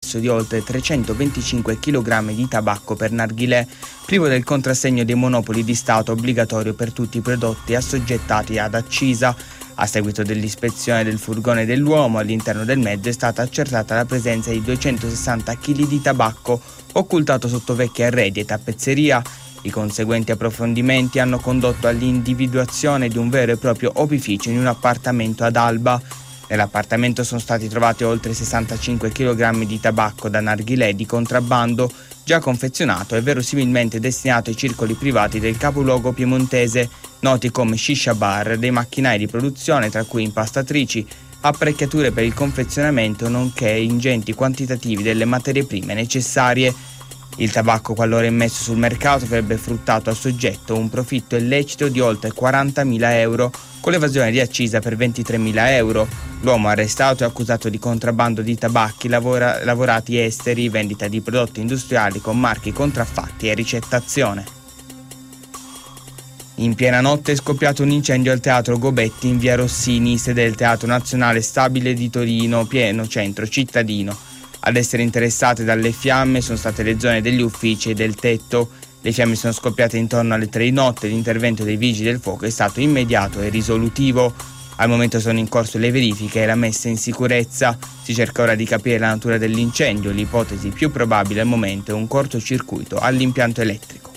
possesso di oltre 325 kg di tabacco per narghilè, privo del contrassegno dei monopoli di Stato obbligatorio per tutti i prodotti assoggettati ad accisa. A seguito dell'ispezione del furgone dell'uomo, all'interno del mezzo è stata accertata la presenza di 260 kg di tabacco occultato sotto vecchi arredi e tappezzeria. I conseguenti approfondimenti hanno condotto all'individuazione di un vero e proprio opificio in un appartamento ad Alba. Nell'appartamento sono stati trovati oltre 65 kg di tabacco da narghilè di contrabbando, già confezionato e verosimilmente destinato ai circoli privati del capoluogo piemontese, noti come shisha bar, dei macchinari di produzione, tra cui impastatrici, apparecchiature per il confezionamento, nonché ingenti quantitativi delle materie prime necessarie. Il tabacco, qualora immesso sul mercato, avrebbe fruttato al soggetto un profitto illecito di oltre 40.000 euro, con l'evasione di accisa per 23.000 euro. L'uomo arrestato è accusato di contrabbando di tabacchi lavorati esteri, vendita di prodotti industriali con marchi contraffatti e ricettazione. In piena notte è scoppiato un incendio al Teatro Gobetti in via Rossini, sede del Teatro Nazionale Stabile di Torino, pieno centro cittadino. Ad essere interessate dalle fiamme sono state le zone degli uffici e del tetto. Le fiamme sono scoppiate intorno alle 3 di notte. L'intervento dei vigili del fuoco è stato immediato e risolutivo. Al momento sono in corso le verifiche e la messa in sicurezza. Si cerca ora di capire la natura dell'incendio. L'ipotesi più probabile al momento è un cortocircuito all'impianto elettrico.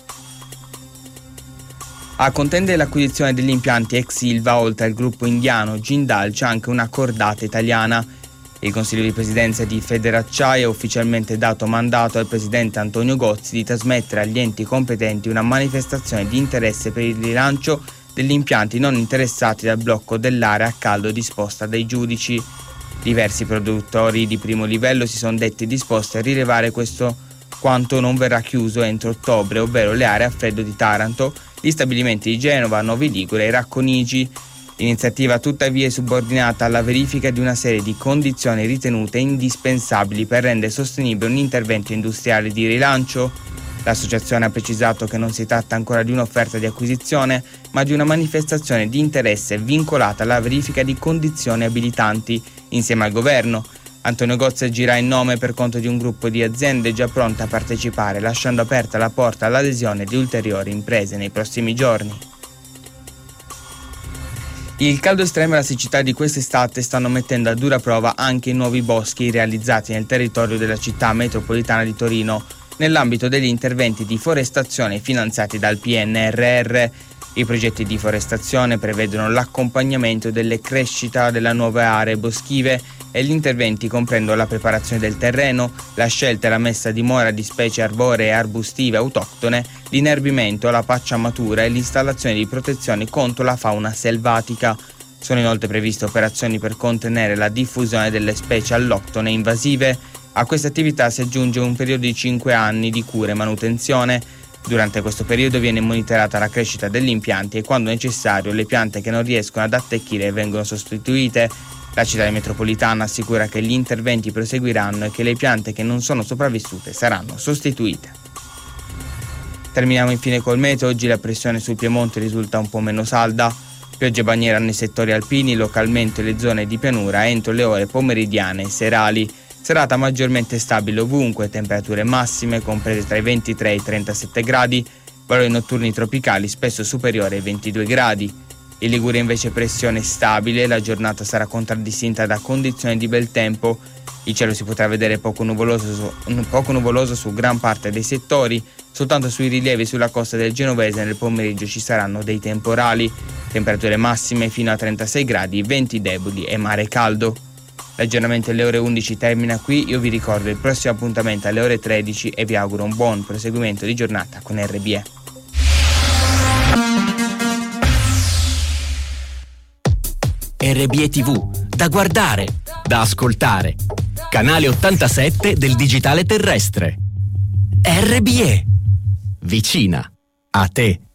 A contendere l'acquisizione degli impianti ex Ilva, oltre al gruppo indiano Jindal, c'è anche una cordata italiana. Il Consiglio di Presidenza di Federacciaia ha ufficialmente dato mandato al Presidente Antonio Gozzi di trasmettere agli enti competenti una manifestazione di interesse per il rilancio degli impianti non interessati dal blocco dell'area a caldo disposta dai giudici. Diversi produttori di primo livello si sono detti disposti a rilevare questo quanto non verrà chiuso entro ottobre, ovvero le aree a freddo di Taranto, gli stabilimenti di Genova, Novi Ligure e Racconigi. L'iniziativa tuttavia è subordinata alla verifica di una serie di condizioni ritenute indispensabili per rendere sostenibile un intervento industriale di rilancio. L'associazione ha precisato che non si tratta ancora di un'offerta di acquisizione, ma di una manifestazione di interesse vincolata alla verifica di condizioni abilitanti insieme al governo. Antonio Gozzi agirà in nome per conto di un gruppo di aziende già pronte a partecipare, lasciando aperta la porta all'adesione di ulteriori imprese nei prossimi giorni. Il caldo estremo e la siccità di quest'estate stanno mettendo a dura prova anche i nuovi boschi realizzati nel territorio della città metropolitana di Torino nell'ambito degli interventi di forestazione finanziati dal PNRR. I progetti di forestazione prevedono l'accompagnamento delle crescita delle nuove aree boschive e gli interventi comprendono la preparazione del terreno, la scelta e la messa a dimora di specie arboree e arbustive autoctone, l'inerbimento, la pacciamatura e l'installazione di protezioni contro la fauna selvatica. Sono inoltre previste operazioni per contenere la diffusione delle specie alloctone invasive. A questa attività si aggiunge un periodo di 5 anni di cura e manutenzione. Durante questo periodo viene monitorata la crescita degli impianti e, quando necessario, le piante che non riescono ad attecchire vengono sostituite. La città metropolitana assicura che gli interventi proseguiranno e che le piante che non sono sopravvissute saranno sostituite. Terminiamo infine col meteo. Oggi la pressione sul Piemonte risulta un po' meno salda. Pioggia bandiera nei settori alpini, localmente le zone di pianura entro le ore pomeridiane e serali. Serata maggiormente stabile ovunque, temperature massime comprese tra i 23 e i 37 gradi, valori notturni tropicali spesso superiori ai 22 gradi. In Liguria invece pressione stabile, la giornata sarà contraddistinta da condizioni di bel tempo. Il cielo si potrà vedere poco nuvoloso su gran parte dei settori, soltanto sui rilievi sulla costa del Genovese nel pomeriggio ci saranno dei temporali, temperature massime fino a 36 gradi, venti deboli e mare caldo. L'aggiornamento alle ore 11 termina qui, io vi ricordo il prossimo appuntamento alle ore 13 e vi auguro un buon proseguimento di giornata con RBE. RBE TV, da guardare, da ascoltare. Canale 87 del digitale terrestre. RBE, vicina a te.